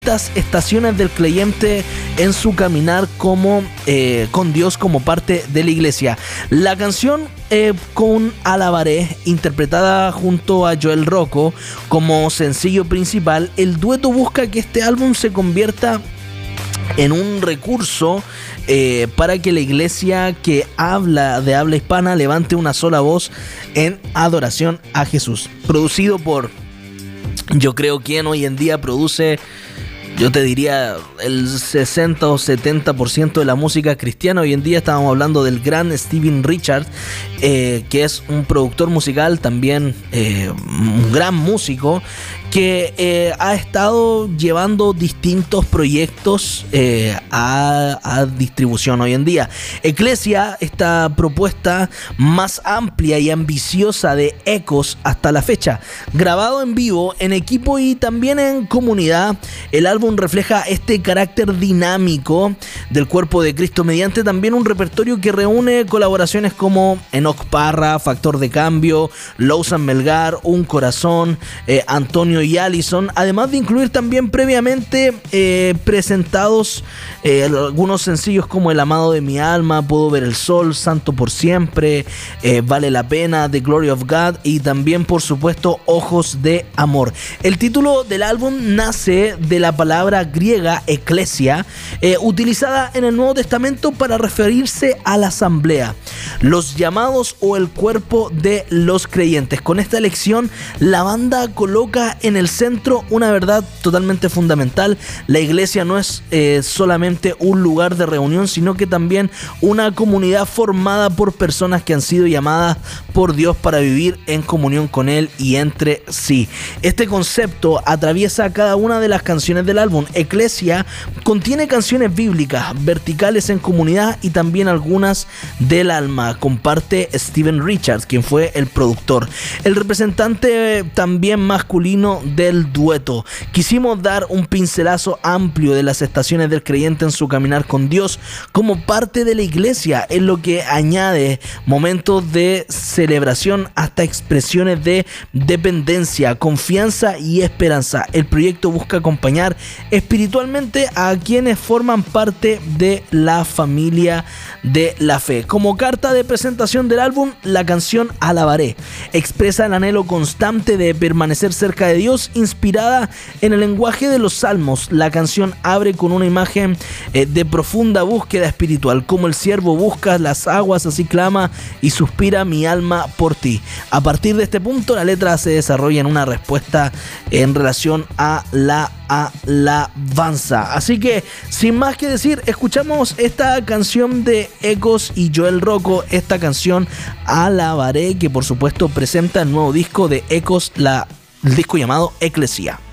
estaciones del creyente en su caminar como con Dios como parte de la iglesia. La canción con Alabaré, interpretada junto a Joel Rocco como sencillo principal, el dueto busca que este álbum se convierta en un recurso para que la iglesia que habla de habla hispana levante una sola voz en adoración a Jesús. Producido por, yo creo, quien hoy en día produce, yo te diría, el 60 o 70% de la música cristiana. Hoy en día estábamos hablando del gran Stephen Richards, que es un productor musical, también un gran músico, que ha estado llevando distintos proyectos a distribución hoy en día. Ecclesia, esta propuesta más amplia y ambiciosa de Ecos hasta la fecha, grabado en vivo, en equipo y también en comunidad. El álbum refleja este carácter dinámico del cuerpo de Cristo mediante también un repertorio que reúne colaboraciones como Enoch Parra, Factor de Cambio, Lowsan Melgar, Un Corazón, Antonio y Allison, además de incluir también previamente presentados algunos sencillos como El Amado de mi Alma, Puedo Ver el Sol, Santo por Siempre, Vale la Pena, The Glory of God y también, por supuesto, Ojos de Amor. El título del álbum nace de la palabra griega Ecclesia, utilizada en el Nuevo Testamento para referirse a la asamblea, los llamados o el cuerpo de los creyentes. Con esta elección, la banda coloca en el centro una verdad totalmente fundamental. La iglesia no es solamente un lugar de reunión, sino que también una comunidad formada por personas que han sido llamadas por Dios para vivir en comunión con Él y entre sí. Este concepto atraviesa cada una de las canciones del álbum. Ecclesia contiene canciones bíblicas, verticales en comunidad y también algunas del alma. Comparte Stephen Richards, quien fue el productor, el representante también masculino del dueto. Quisimos dar un pincelazo amplio de las estaciones del creyente en su caminar con Dios como parte de la iglesia, en lo que añade momentos de celebración hasta expresiones de dependencia, confianza y esperanza. El proyecto busca acompañar espiritualmente a quienes forman parte de la familia de la fe. Como carta de presentación del álbum, la canción Alabaré expresa el anhelo constante de permanecer cerca de Dios, inspirada en el lenguaje de los salmos. La canción abre con una imagen de profunda búsqueda espiritual. Como el siervo busca las aguas, así clama y suspira mi alma por ti. A partir de este punto, la letra se desarrolla en una respuesta en relación a la alabanza. Así que, sin más que decir, escuchamos esta canción de Ecos y Joel Rocco, esta canción Alabaré, que por supuesto presenta el nuevo disco de Ecos, el disco llamado Ecclesia.